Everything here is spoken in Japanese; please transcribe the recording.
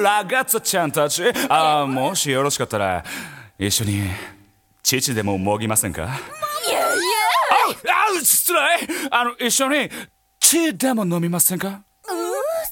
ラガッツァちゃんたち、もしよろしかったら一緒に乳でももぎませんか？いやいや、失礼。一緒に血でも飲みませんか？